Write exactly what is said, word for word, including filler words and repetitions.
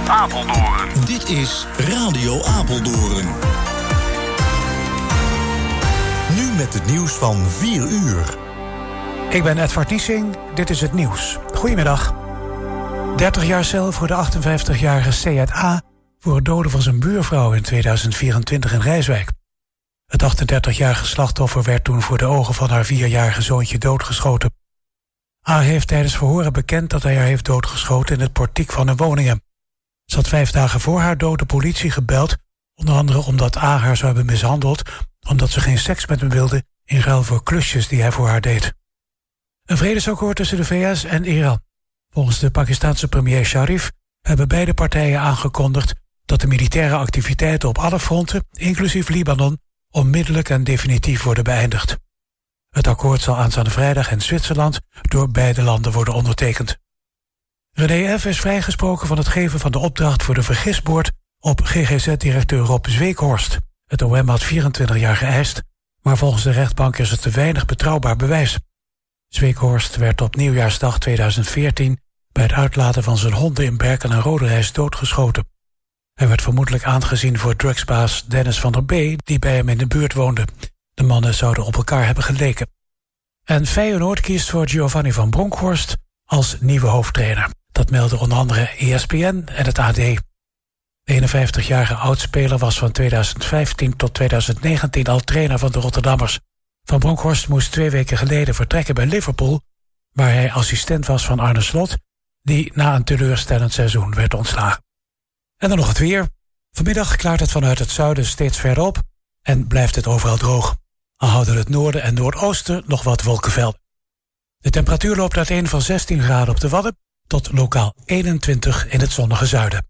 Apeldoorn. Dit is Radio Apeldoorn. Nu met het nieuws van vier uur. Ik ben Edvard Niesing, dit is het nieuws. Goedemiddag. dertig jaar cel voor de achtenvijftigjarige Sead A. voor het doden van zijn buurvrouw in tweeduizend vierentwintig in Rijswijk. Het achtendertigjarige slachtoffer werd toen voor de ogen van haar vierjarige zoontje doodgeschoten. A. heeft tijdens verhoren bekend dat hij haar heeft doodgeschoten in het portiek van een woning. Ze had vijf dagen voor haar dood de politie gebeld, onder andere omdat A. haar zou hebben mishandeld, omdat ze geen seks met hem wilde in ruil voor klusjes die hij voor haar deed. Een vredesakkoord tussen de V S en Iran. Volgens de Pakistanse premier Sharif hebben beide partijen aangekondigd dat de militaire activiteiten op alle fronten, inclusief Libanon, onmiddellijk en definitief worden beëindigd. Het akkoord zal aanstaande vrijdag in Zwitserland door beide landen worden ondertekend. René F. is vrijgesproken van het geven van de opdracht voor de vergismoord op G G Z-directeur Rob Zweekhorst. Het O M had vierentwintig jaar geëist, maar volgens de rechtbank is het te weinig betrouwbaar bewijs. Zweekhorst werd op nieuwjaarsdag tweeduizend veertien bij het uitlaten van zijn honden in Berken en Roderijs doodgeschoten. Hij werd vermoedelijk aangezien voor drugsbaas Dennis van der B. die bij hem in de buurt woonde. De mannen zouden op elkaar hebben geleken. En Feyenoord kiest voor Giovanni van Bronckhorst als nieuwe hoofdtrainer. Dat meldden onder andere E S P N en het A D. De eenenvijftigjarige oudspeler was van tweeduizend vijftien tot tweeduizend negentien al trainer van de Rotterdammers. Van Bronckhorst moest twee weken geleden vertrekken bij Liverpool, waar hij assistent was van Arne Slot, die na een teleurstellend seizoen werd ontslagen. En dan nog het weer. Vanmiddag klaart het vanuit het zuiden steeds verder op en blijft het overal droog. Al houden het noorden en noordoosten nog wat wolkenvelden. De temperatuur loopt uiteen van zestien graden op de Wadden tot lokaal eenentwintig in het zonnige zuiden.